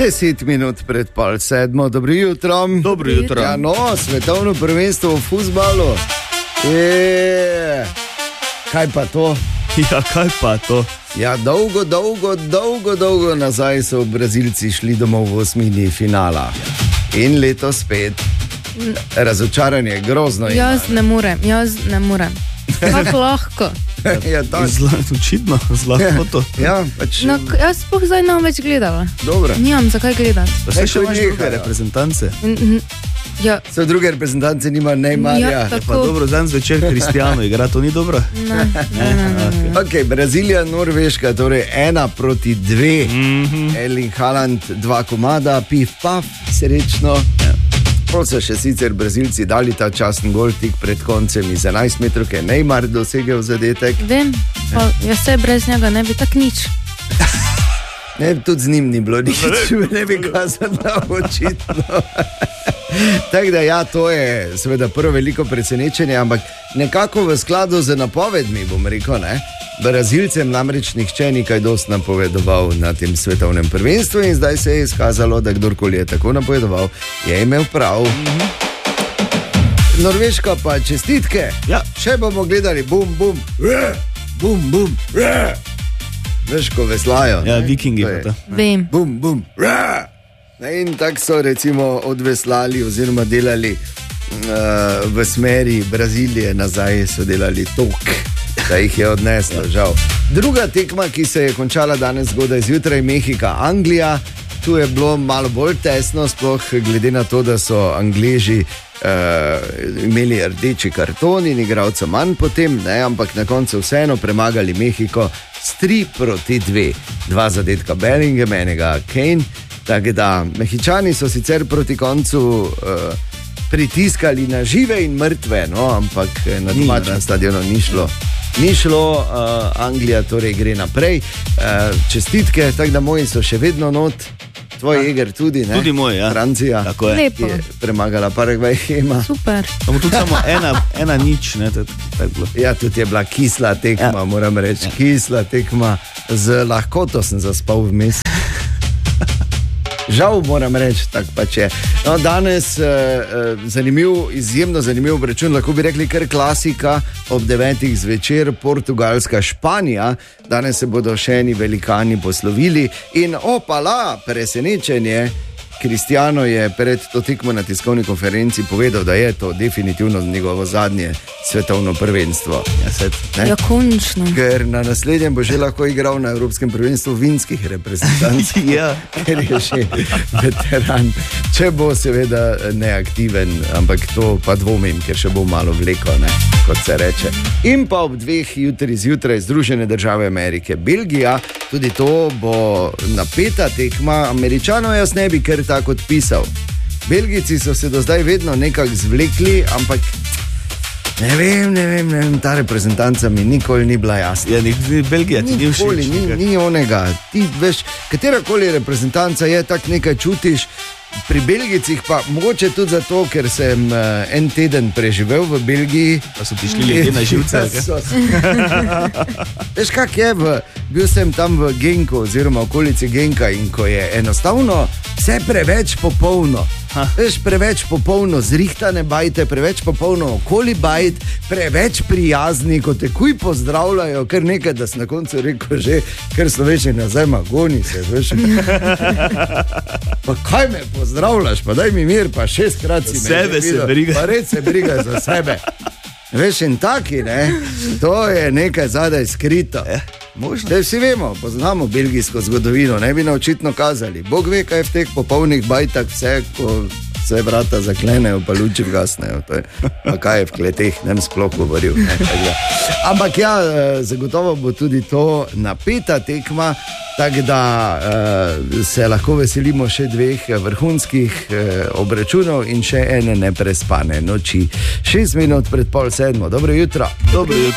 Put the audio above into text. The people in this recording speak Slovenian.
10 minut pred pol sedmo, dobro jutro. Dobro jutro. Ja, no, svetovno prvenstvo v fuzbalu. Kaj pa to? Ja, kaj pa to? Ja, dolgo nazaj so Brazilci šli domov v osmini finala. In letos spet. Razočaranje, grozno je. Jaz ne morem. Kako lahko? Ja, očitno, zlahko to. Ja, pač... No, jaz sploh zdaj ne bom več gledala. Dobro. Nimam zakaj gledati. Pa še imaš druge reprezentance. Ja. So druge reprezentance, nima Neymarja. Ja, Pa dobro, dan zvečer Cristiano igra, to ni dobro? Ne. Ok, Brazilija, Norveška, torej 1-2. Erling Haaland, 2 komada, pif paf, srečno. Prav so še sicer Brazilci dali ta časten gol tik pred koncem iz 11 metrov, ki je Neymar dosegel zadetek. Vem, pa jaz se brez njega ne bi tak nič. Ne, tudi z njim ni bilo nič, ne bi kazala očitno. Tako da ja, to je seveda prvo veliko presenečenje, ampak nekako v skladu z napovedmi, bom rekel, ne? Brazilcem namreč nihče ni kaj dosti napovedoval na tem svetovnem prvenstvu in zdaj se je izkazalo, da kdorkoli je tako napovedoval, je imel prav. Norveška pa čestitke. Ja. Še bomo gledali, bum, bum, veš, ko veslajo. Ja, vikingi pa to. Vem. Bum, bum, in tako so recimo odveslali oziroma delali v smeri Brazilije nazaj, so delali tok, da jih je odneslo, žal. Druga tekma, ki se je končala danes zgodaj zjutraj, Mehika, Anglija, tu je bilo malo bolj tesno, sploh glede na to, da so Angleži imeli rdeči karton in igralca manj potem, ne, ampak na koncu vseeno premagali Mehiko s 3-2. 2 zadetka Bellingham, enega Kane. Tako da Mehičani so sicer proti koncu pritiskali na žive in mrtve, no, ampak na domačem stadionu ni šlo, Anglija torej gre naprej. Čestitke, tako da moji so še vedno not, tvoj Eger tudi, ne? Tudi moj, ja. Francija, tako je. Lepo. Je premagala Paraguay, Hema. Super. Samo tudi samo ena nič, ne, tako bilo. Ja, tudi je bila kisla tekma, ja. Moram reči, kisla tekma, z lahkoto sem zaspal vmes. Žal moram reči, tako pač je. No, danes izjemno zanimiv obračun, lahko bi rekli kar klasika, ob 9. zvečer, Portugalska, Španija. Danes se bodo še eni velikani poslovili in opala, presenečenje. Cristiano je pred to tekmo na tiskovni konferenci povedal, da je to definitivno njegovo zadnje svetovno prvenstvo. Ja, končno. Ker na naslednjem bo že lahko igral na Evropskem prvenstvu vinskih reprezentanc. Ja. Ker je že veteran. Če bo seveda neaktiven, ampak to pa dvomim, ker še bo malo vleko, ne, kot se reče. In pa ob 2 jutri zjutraj Združene države Amerike, Belgija, tudi to bo napeta tekma. Američanov jaz ne bi kar tako odpisal. Belgijci so se do zdaj vedno nekako zvlekli, ampak ne vem, ta reprezentanca mi nikoli ni bila jasna. Ja, Belgija ti ni všeč. Ni onega. Ti veš, katerakoli reprezentanca je, tak nekaj čutiš. Pri Belgijcih pa mogoče tudi zato, ker sem en teden preživel v Belgiji. Pa so ti šli ljudje na živce. Veš kak je, bil sem tam v Genku oziroma okolici Genka in ko je enostavno vse preveč popolno. Veš, preveč popolno zrihtane bajte, preveč popolno okoli bajt, preveč prijazni, ko te kuj pozdravljajo, ker nekaj, da si na koncu rekel že, ker Slovenci nazaj magoni se, veš. Pa kaj me pozdravljaš, pa daj mi mir, pa 6-krat si me sebe se briga. Pa red se briga za sebe. Veš, in taki, ne, to je nekaj zadaj skrito. Možno. Vsi vemo, poznamo belgijsko zgodovino, ne bi na očitno kazali. Bog ve, kaj je v teh popolnih bajtah vse, ko se vrata zaklenejo, pa luči vgasnejo. Pa kaj je v kleteh, ne bi sploh govoril. Ne, ampak ja, zagotovo bo tudi to napeta tekma, tako da se lahko veselimo še 2 vrhunskih obračunov in še ene neprespane noči. 6 minut pred pol sedmo. Dobro jutro. Dobro jutro.